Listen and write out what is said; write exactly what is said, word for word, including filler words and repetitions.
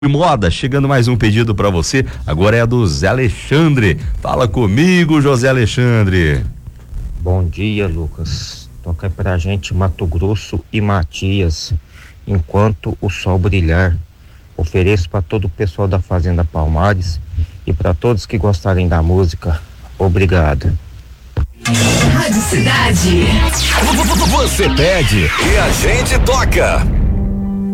Moda, chegando mais um pedido para você, agora é do Zé Alexandre. Fala comigo, José Alexandre. Bom dia, Lucas. Toca aí pra gente Mato Grosso e Matias, Enquanto o Sol Brilhar. Ofereço para todo o pessoal da Fazenda Palmares e para todos que gostarem da música. Obrigado. Rádio Cidade. Você pede e a gente toca.